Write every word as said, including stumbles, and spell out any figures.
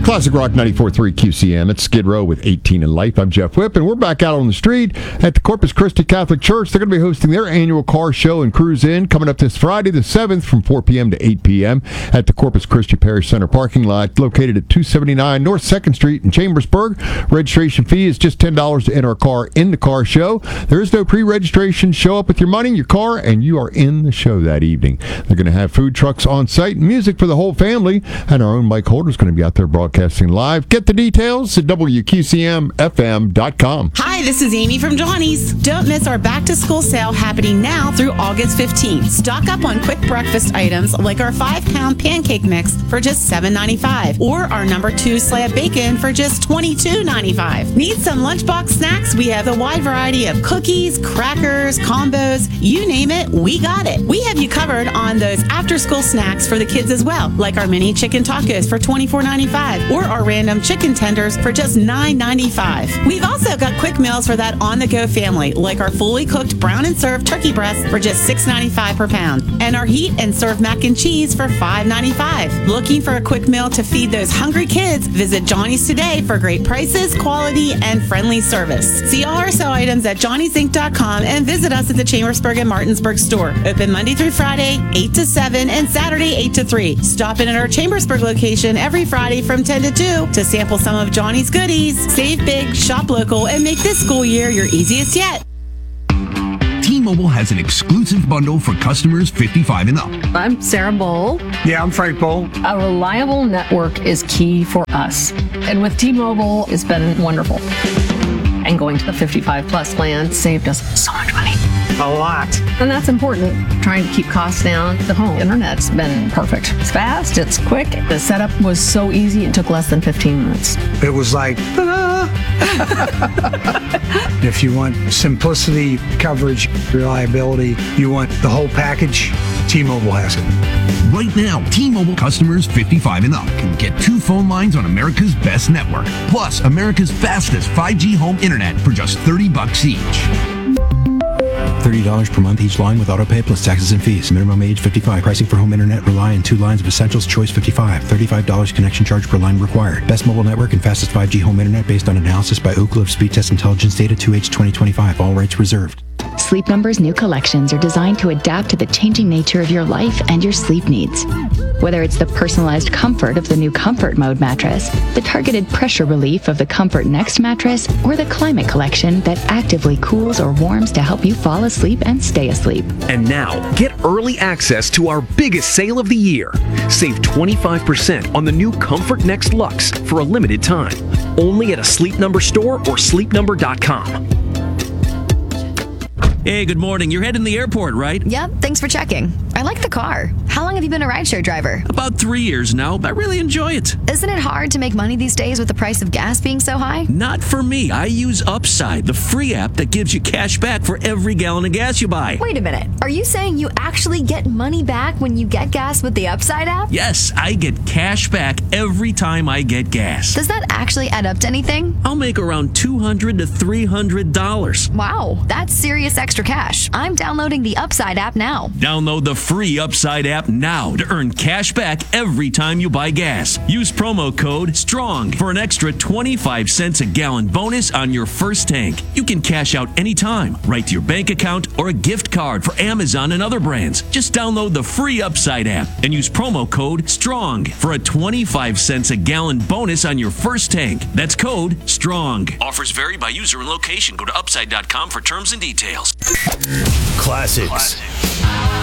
Classic Rock ninety-four point three Q C M. It's Skid Row with eighteen in Life. I'm Jeff Whipp, and we're back out on the street at the Corpus Christi Catholic Church. They're going to be hosting their annual car show and cruise in coming up this Friday the seventh from four p.m. to eight p.m. at the Corpus Christi Parish Center parking lot located at two seventy-nine North second Street in Chambersburg. Registration fee is just ten dollars to enter a car in the car show. There is no pre-registration. Show up with your money, your car, and you are in the show that evening. They're going to have food trucks on site and music for the whole family, and our own Mike Holder is going to be out there broadcasting live. Get the details at W Q C M F M dot com. Hi, this is Amy from Johnny's. Don't miss our back-to-school sale happening now through August fifteenth. Stock up on quick breakfast items like our five-pound pancake mix for just seven ninety-five, or our number two slab bacon for just twenty-two ninety-five. Need some lunchbox snacks? We have a wide variety of cookies, crackers, combos, you name it, we got it. We have you covered on those after-school snacks for the kids as well, like our mini chicken tacos for twenty-four ninety-five, or our random chicken tenders for just nine ninety-five. We've also got quick meals for that on-the-go family, like our fully cooked brown and served turkey breast for just six ninety-five per pound, and our heat and serve mac and cheese for five ninety-five. Looking for a quick meal to feed those hungry kids? Visit Johnny's today for great prices, quality, and friendly service. See all our sale items at johnny's inc dot com and visit us at the Chambersburg and Martinsburg store. Open Monday through Friday, eight to seven, and Saturday, eight to three. Stop in at our Chambersburg location every Friday from ten to two to sample some of Johnny's goodies. Save big, shop local, and make this school year your easiest yet. T-Mobile has an exclusive bundle for customers fifty-five and up. I'm Sarah Bowl. Yeah, I'm Frank Bowl. A reliable network is key for us. And with T-Mobile, it's been wonderful. And going to the fifty-five plus plan saved us so much money. A lot. And that's important. Trying to keep costs down. The home internet's been perfect. It's fast, it's quick. The setup was so easy, it took less than fifteen minutes. It was like, ta-da! If you want simplicity, coverage, reliability, you want the whole package, T-Mobile has it. Right now, T-Mobile customers fifty-five and up can get two phone lines on America's best network, plus America's fastest five G home internet for just thirty bucks each. thirty dollars per month each line with autopay plus taxes and fees. Minimum age fifty-five. Pricing for home internet rely on two lines of Essentials Choice fifty-five. thirty-five dollars connection charge per line required. Best mobile network and fastest five G home internet based on analysis by Ookla of Speed Test Intelligence Data two H twenty twenty-five. All rights reserved. Sleep Number's new collections are designed to adapt to the changing nature of your life and your sleep needs. Whether it's the personalized comfort of the new Comfort Mode mattress, the targeted pressure relief of the Comfort Next mattress, or the Climate Collection that actively cools or warms to help you fall asleep and stay asleep. And now, get early access to our biggest sale of the year. Save twenty-five percent on the new Comfort Next Luxe for a limited time. Only at a Sleep Number store or sleep number dot com. Hey, good morning. You're heading to the airport, right? Yep, thanks for checking. I like the car. How long have you been a rideshare driver? About three years now. I really enjoy it. Isn't it hard to make money these days with the price of gas being so high? Not for me. I use Upside, the free app that gives you cash back for every gallon of gas you buy. Wait a minute. Are you saying you actually get money back when you get gas with the Upside app? Yes, I get cash back every time I get gas. Does that actually add up to anything? I'll make around two hundred to three hundred dollars. Wow, that's serious extra cash. I'm downloading the Upside app now. Download the free Upside app now to earn cash back every time you buy gas. Use promo code STRONG for an extra twenty-five cents a gallon bonus on your first tank. You can cash out anytime, right to your bank account or a gift card for Amazon and other brands. Just download the free Upside app and use promo code STRONG for a twenty-five cents a gallon bonus on your first tank. That's code STRONG. Offers vary by user and location. Go to upside dot com for terms and details. Classics. Classics.